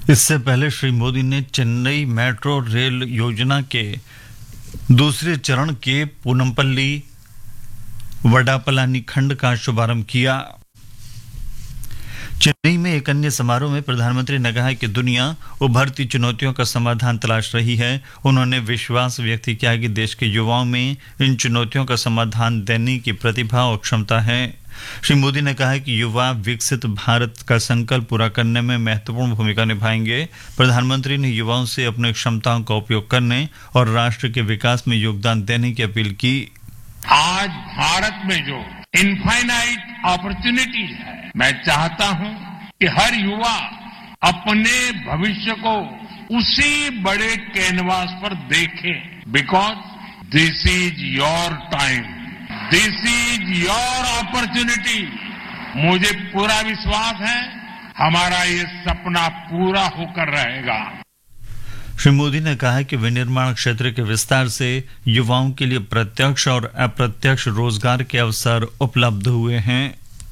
इससे पहले श्री मोदी ने चेन्नई मेट्रो रेल योजना के दूसरे चरण के पूनमपल्ली वडापलानी खंड का शुभारंभ किया। चेन्नई में एक अन्य समारोह में प्रधानमंत्री ने कहा कि दुनिया उभरती चुनौतियों का समाधान तलाश रही है। उन्होंने विश्वास व्यक्त किया कि देश के युवाओं में इन चुनौतियों का समाधान देने की प्रतिभा और क्षमता है। श्री मोदी ने कहा कि युवा विकसित भारत का संकल्प पूरा करने में महत्वपूर्ण भूमिका निभाएंगे। प्रधानमंत्री ने युवाओं से अपनी क्षमताओं का उपयोग करने और राष्ट्र के विकास में योगदान देने की अपील की। आज भारत में जो इनफाइनाइट अपॉर्चुनिटी है, मैं चाहता हूं कि हर युवा अपने भविष्य को उसी बड़े कैनवास पर देखे, because this is your time, this is your opportunity. मुझे पूरा विश्वास है हमारा ये सपना पूरा होकर रहेगा। श्री मोदी ने कहा कि विनिर्माण क्षेत्र के विस्तार से युवाओं के लिए प्रत्यक्ष और अप्रत्यक्ष रोजगार के अवसर उपलब्ध हुए हैं।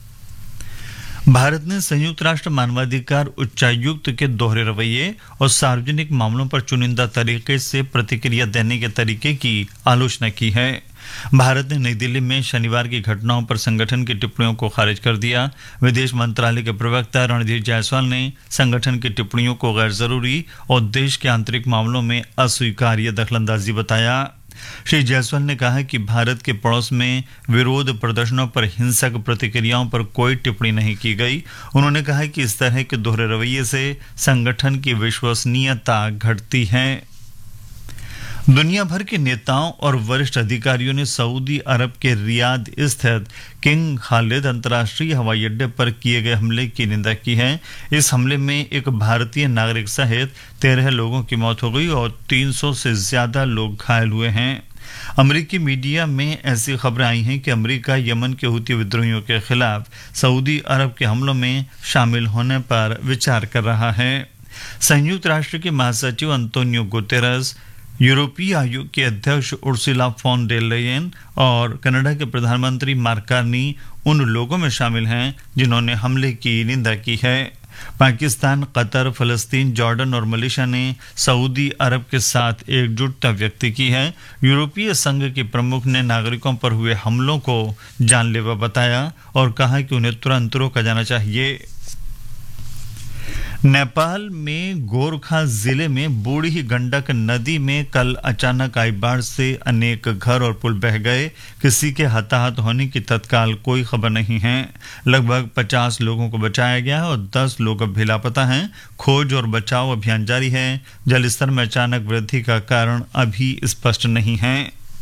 भारत ने संयुक्त राष्ट्र मानवाधिकार उच्चायुक्त के दोहरे रवैये और सार्वजनिक मामलों पर चुनिंदा तरीके से प्रतिक्रिया देने के तरीके की आलोचना की है। भारत ने नई दिल्ली में शनिवार की घटनाओं पर संगठन की टिप्पणियों को खारिज कर दिया। विदेश मंत्रालय के प्रवक्ता रणधीर जायसवाल ने संगठन की टिप्पणियों को गैर जरूरी और देश के आंतरिक मामलों में अस्वीकार्य दखलंदाजी बताया। श्री जायसवाल ने कहा कि भारत के पड़ोस में विरोध प्रदर्शनों पर हिंसक प्रतिक्रियाओं पर कोई टिप्पणी नहीं की गई। उन्होंने कहा कि इस तरह के दोहरे रवैये से संगठन की विश्वसनीयता घटती है। दुनिया भर के नेताओं और वरिष्ठ अधिकारियों ने सऊदी अरब के रियाद स्थित किंग खालिद अंतर्राष्ट्रीय हवाई अड्डे पर किए गए हमले की निंदा की है। इस हमले में एक भारतीय नागरिक सहित 13 लोगों की मौत हो गई और 300 से ज्यादा लोग घायल हुए हैं। अमेरिकी मीडिया में ऐसी खबरें आई हैं कि अमेरिका यमन के हूती विद्रोहियों के खिलाफ सऊदी अरब के हमलों में शामिल होने पर विचार कर रहा है। संयुक्त राष्ट्र के महासचिव अंतोनियो गुतेरस, यूरोपीय आयोग के अध्यक्ष उर्सुला फॉन डेर लेयन और कनाडा के प्रधानमंत्री मार्क कार्नी उन लोगों में शामिल हैं जिन्होंने हमले की निंदा की है। पाकिस्तान, कतर, फलस्तीन, जॉर्डन और मलेशिया ने सऊदी अरब के साथ एकजुटता व्यक्त की है। यूरोपीय संघ के प्रमुख ने नागरिकों पर हुए हमलों को जानलेवा बताया और कहा कि उन्हें तुरंत रोका जाना चाहिए। नेपाल में गोरखा जिले में बूढ़ी गंडक नदी में कल अचानक आई बाढ़ से अनेक घर और पुल बह गए। किसी के हताहत होने की तत्काल कोई खबर नहीं है। लगभग 50 लोगों को बचाया गया है और 10 लोग अब भी लापता हैं। खोज और बचाव अभियान जारी है। जलस्तर में अचानक वृद्धि का कारण अभी स्पष्ट नहीं है।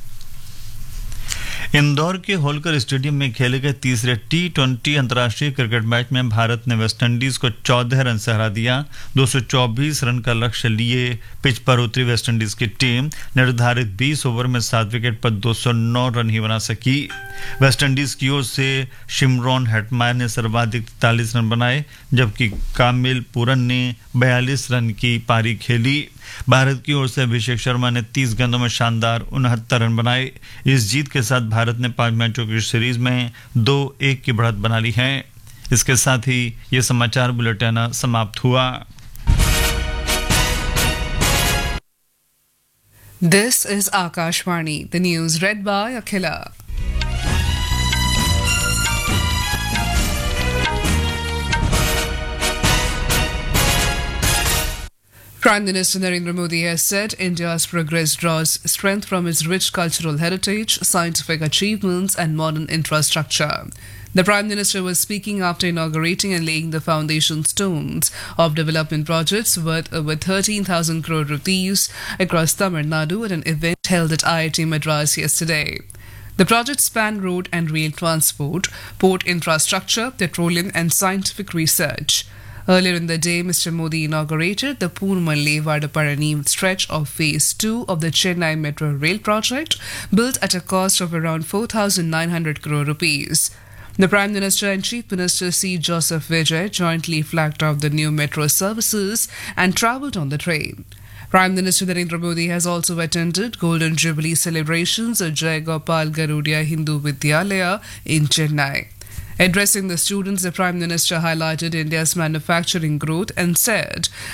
इंदौर के होलकर स्टेडियम में खेले गए तीसरे T20 अंतर्राष्ट्रीय क्रिकेट मैच में भारत ने वेस्टइंडीज को 14 रन से हरा दिया। 224 रन का लक्ष्य लिए पिच पर उतरी वेस्टइंडीज की टीम निर्धारित 20 ओवर में 7 विकेट पर 209 रन ही बना सकी। वेस्टइंडीज की ओर से शिमरॉन हेटमायर ने सर्वाधिक 43 रन बनाए, जबकि कामिल पूरन ने 42 रन की पारी खेली। भारत की ओर से अभिषेक शर्मा ने 30 गेंदों में शानदार 69 रन बनाए। इस जीत के साथ भारत ने 5 मैचों की सीरीज में 2-1 की बढ़त बना ली है। इसके साथ ही ये समाचार बुलेटिन समाप्त हुआ। This is Akashvani, the news read by Akhila. Prime Minister Narendra Modi has said India's progress draws strength from its rich cultural heritage, scientific achievements, and modern infrastructure. The Prime Minister was speaking after inaugurating and laying the foundation stones of development projects worth over 13,000 crore rupees across Tamil Nadu at an event held at IIT Madras yesterday. The projects span road and rail transport, port infrastructure, petroleum, and scientific research. Earlier in the day, Mr. Modi inaugurated the Purmaley-Vadaparani stretch of Phase 2 of the Chennai Metro Rail project, built at a cost of around 4,900 crore rupees. The Prime Minister and Chief Minister C. Joseph Vijay jointly flagged off the new metro services and travelled on the train. Prime Minister Narendra Modi has also attended Golden Jubilee celebrations at Jai Gopal Garudia Hindu Vidyalaya in Chennai. Addressing the students, the Prime Minister highlighted India's manufacturing growth and said